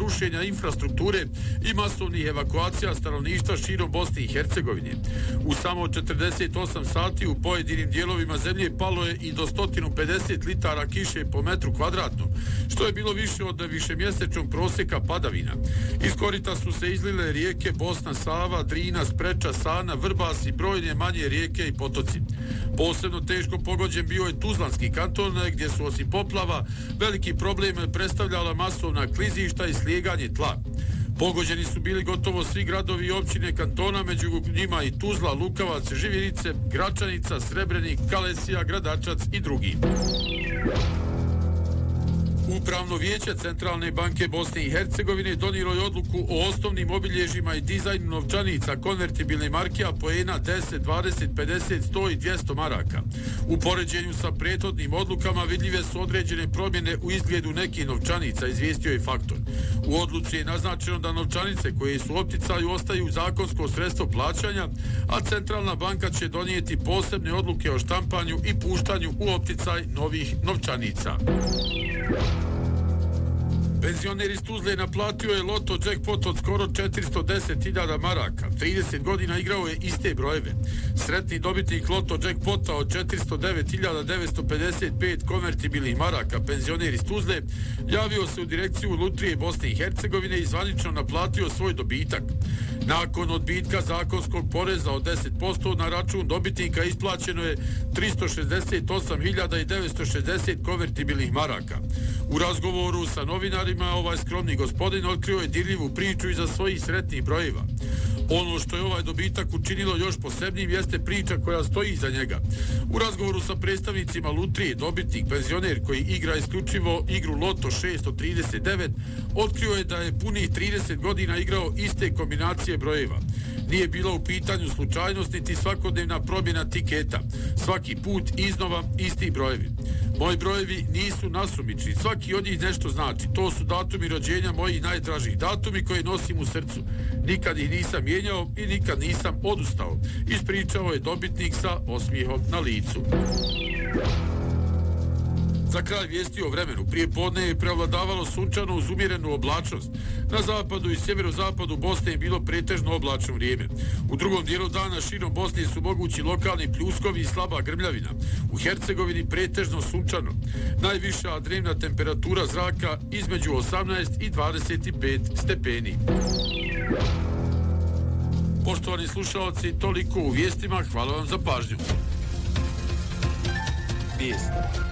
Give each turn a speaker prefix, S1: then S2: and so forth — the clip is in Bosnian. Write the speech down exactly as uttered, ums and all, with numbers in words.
S1: rušenja infrastrukture i masovnih evakuacija stanovništva širom Bosne i Hercegovine. U samo četrdeset osam sati u pojedinim dijelovima zemlje palo je i do sto pedeset litara kiše po metru kvadratnom, što je bilo više od višemjesečnog prosjeka padavina. Iz korita su se izlile rijeke Bosna, Sava, Drina, Spreča, Sana, Vrbas i brojne manje rijeke i potoci. Posebno teško pogođen bio je Tuzlanski kanton, gdje su osim poplava veliki problem predstavljala masovna klizišta i slijeganje tla. Pogođeni su bili gotovo svi gradovi i općine kantona, među njima i Tuzla, Lukavac, Živinice, Gračanica, Srebrenik, Kalesija, Gradačac i drugi. Upravno vijeće Centralne banke Bosne i Hercegovine donijelo je odluku o osnovnim obilježjima i dizajnu novčanica konvertibilne marke poena deset, dvadeset, pedeset, sto i dvjesto maraka. U poređenju sa prethodnim odlukama vidljive su određene promjene u izgledu nekih novčanica, izvijestio je Faktor. U odluci je naznačeno da novčanice koje su u opticaju ostaju zakonsko sredstvo plaćanja, a Centralna banka će donijeti posebne odluke o štampanju i puštanju u opticaj novih novčanica. Penzioner iz Tuzle naplatio je loto jackpot od skoro četiristo deset hiljada maraka. trideset godina igrao je iste brojeve. Sretni dobitnik loto jackpota od četiristo devet hiljada devetsto pedeset pet konvertibilnih maraka, penzioner iz Tuzle, javio se u direkciju Lutrije Bosne i Hercegovine i zvanično naplatio svoj dobitak. Nakon odbitka zakonskog poreza od deset posto na račun dobitnika isplaćeno je tristo šezdeset osam hiljada devetsto šezdeset konvertibilnih maraka. U razgovoru sa novinarima ovaj skromni gospodin otkrio je dirljivu priču iza svojih sretnih brojeva. Ono što je ovaj dobitak učinilo još posebnim jeste priča koja stoji iza njega. U razgovoru sa predstavnicima Lutrije, dobitnik, penzioner koji igra isključivo igru Loto šesto trideset devet, otkrio je da je punih trideset godina igrao iste kombinacije brojeva. Nije bila u pitanju slučajnost niti svakodnevna promjena tiketa. Svaki put iznova isti brojevi. Moji brojevi nisu nasumični, svaki od njih nešto znači. To su datumi rođenja mojih najdražih, datumi koje nosim u srcu. Nikad ih nisam mijenjao i nikad nisam odustao. Ispričao je dobitnik sa osmijehom na licu. Za kraj vijesti o vremenu. Prije podne je prevladavalo sunčano uz umjerenu oblačnost. Na zapadu i sjeverozapadu Bosne je bilo pretežno oblačno vrijeme. U drugom dijelu dana širom Bosne su mogući lokalni pljuskovi i slaba grmljavina. U Hercegovini pretežno sunčano. Najviša dnevna temperatura zraka između osamnaest i dvadeset pet stepeni. Poštovani slušalci, toliko u vijestima. Hvala vam za pažnju. Vijesti.